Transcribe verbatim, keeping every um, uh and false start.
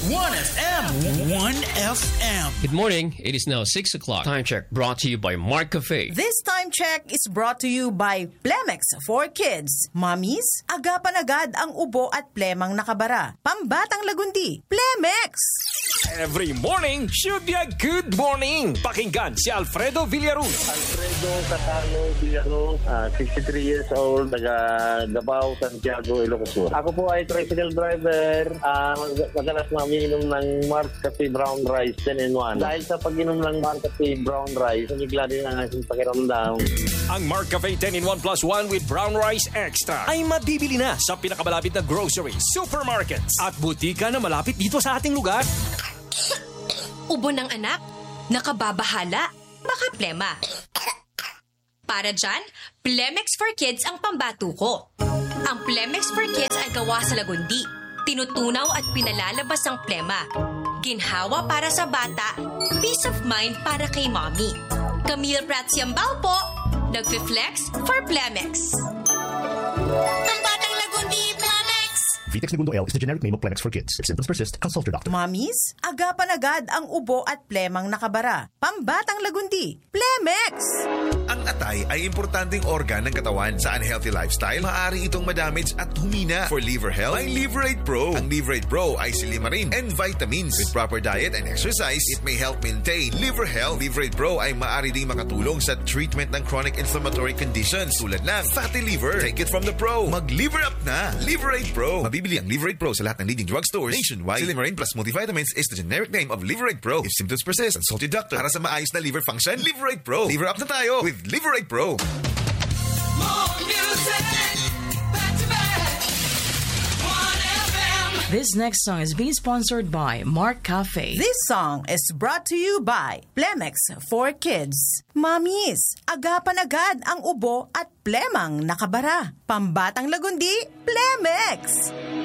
one F M. one F M. Good morning. It is now six o'clock. Time check brought to you by Mark Cafe. This time check is brought to you by Plemex for Kids. Mommies, agapan agad ang ubo at plemang nakabara. Pambatang lagundi, Plemex! Every morning should be a good morning. Pakinggan si Alfredo Villaruz. Alfredo Catalo Villaruz, uh, sixty-three years old, taga Davao, Santiago, Ilocos Sur. Ako po ay tricycle driver. Uh, madalas maminom ng Mark Cafe Brown Rice ten in one. Dahil sa pag-inom ng Mark Cafe Brown Rice, nagigla din ang aking pakiramdam. Ang Mark Cafe ten in one plus one with Brown Rice Extra ay mabibili na sa pinakamalapit na groceries, supermarkets at butika na malapit dito sa ating lugar. Ubo ng anak, nakababahala, baka plema. Para dyan, Plemex for Kids ang pambato ko. Ang Plemex for Kids ay gawa sa lagundi. Tinutunaw at pinalalabas ang plema. Ginhawa para sa bata, peace of mind para kay mommy. Camille Pratsiambao po, nagfi-flex for Plemex. Ang batang lagundi, Plemex! Vitex Segundo L is the generic name of Plemex for kids. If symptoms persist, consult your doctor. Mommies, agapan agad ang ubo at plemang nakabara. Pambatang lagundi, Plemex! Ang atay ay importanteng organ ng katawan sa unhealthy lifestyle. Maaari itong madamage at humina. For liver health, may Liverate Pro. Ang Liverate Pro ay silimarin and vitamins. With proper diet and exercise, it may help maintain liver health. Liverate Pro ay maaari ding makatulong sa treatment ng chronic inflammatory conditions tulad ng fatty liver. Take it from the pro. Mag-liver up na. Liverate Pro. Mabibili ang Liverate Pro sa lahat ng leading drugstores nationwide. Silimarin plus multivitamins is the generic name of Liverate Pro. If symptoms persist, consult your doctor. Para sa maayos na liver function, Liverate Pro. Liver up na tayo with Liverate Pro. More music. Back to back. one F M. This next song is being sponsored by Mark Cafe. This song is brought to you by Plemex for Kids. Mommies, agapan agad ang ubo at plemang nakabara. Pambatang lagundi, Plemex!